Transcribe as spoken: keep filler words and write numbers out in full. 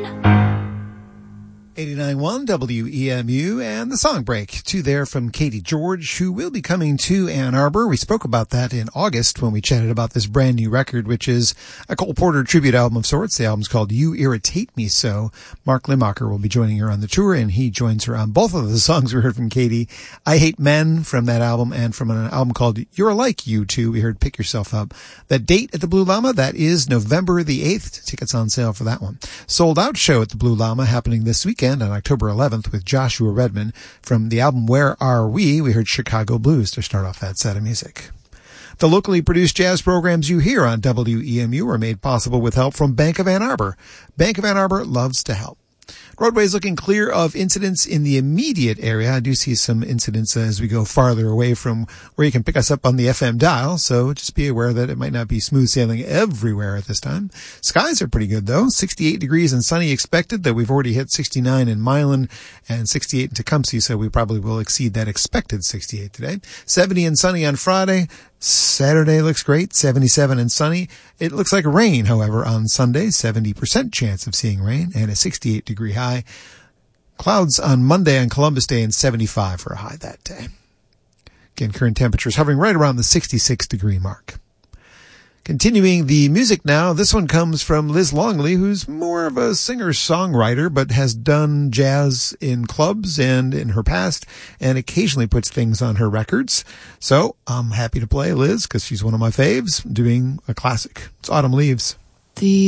eighty-nine point one W E M U and the song break. Two there from Katie George, who will be coming to Ann Arbor. We spoke about that in August when we chatted about this brand new record, which is a Cole Porter tribute album of sorts. The album's called You Irritate Me So. Mark Limacher will be joining her on the tour, and he joins her on both of the songs we heard from Katie. I Hate Men from that album, and from an album called You're Like You Two, we heard Pick Yourself Up. That date at the Blue Llama, that is November the eighth. Tickets on sale for that one. Sold out show at the Blue Llama happening this weekend on October eleventh with Joshua Redman. From the album Where Are We, we heard Chicago Blues to start off that set of music. The locally produced jazz programs you hear on W E M U are made possible with help from Bank of Ann Arbor. Bank of Ann Arbor loves to help. Roadways looking clear of incidents in the immediate area. I do see some incidents as we go farther away from where you can pick us up on the F M dial, so just be aware that it might not be smooth sailing everywhere at this time. Skies are pretty good, though. sixty-eight degrees and sunny expected, though we've already hit sixty-nine in Milan and sixty-eight in Tecumseh, so we probably will exceed that expected sixty-eight today. seventy and sunny on Friday. Saturday looks great, seventy-seven and sunny. It looks like rain, however, on Sunday, seventy percent chance of seeing rain, and a sixty-eight degree high. Clouds on Monday on Columbus Day, and seventy-five for a high that day. Again, current temperatures hovering right around the sixty-six degree mark. Continuing the music now, this one comes from Liz Longley, who's more of a singer-songwriter, but has done jazz in clubs and in her past, and occasionally puts things on her records. So I'm happy to play Liz, because she's one of my faves, doing a classic. It's Autumn Leaves. The